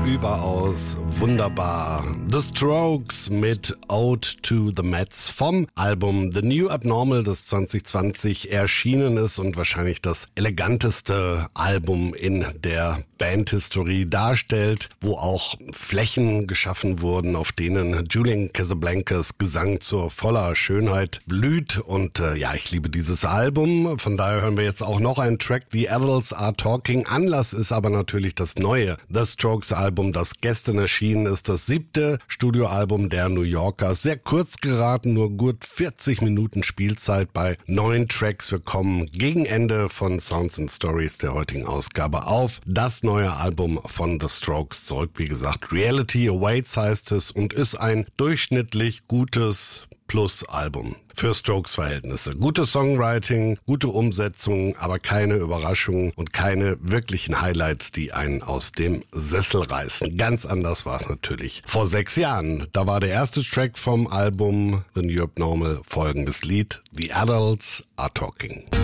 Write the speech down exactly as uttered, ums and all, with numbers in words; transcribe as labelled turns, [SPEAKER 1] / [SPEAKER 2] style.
[SPEAKER 1] Überaus wunderbar. The Strokes mit Ode to the Mets vom Album The New Abnormal, das zwanzig zwanzig erschienen ist und wahrscheinlich das eleganteste Album in der Bandhistorie darstellt, wo auch Flächen geschaffen wurden, auf denen Julian Casablancas Gesang zur voller Schönheit blüht. Und äh, ja, ich liebe dieses Album. Von daher hören wir jetzt auch noch einen Track, The Adults Are Talking. Anlass ist aber natürlich das neue The Strokes Album, das gestern erschienen ist, das siebte Studioalbum der New Yorker. Sehr kurz geraten, nur gut vierzig Minuten Spielzeit bei neun Tracks. Wir kommen gegen Ende von Sounds and Stories der heutigen Ausgabe auf das neue Album von The Strokes zurück. Wie gesagt, Reality Awaits heißt es und ist ein durchschnittlich gutes Plus-Album für Strokes-Verhältnisse. Gutes Songwriting, gute Umsetzung, aber keine Überraschungen und keine wirklichen Highlights, die einen aus dem Sessel reißen. Ganz anders war es natürlich vor sechs Jahren. Da war der erste Track vom Album The New Abnormal folgendes Lied: The Adults Are Talking.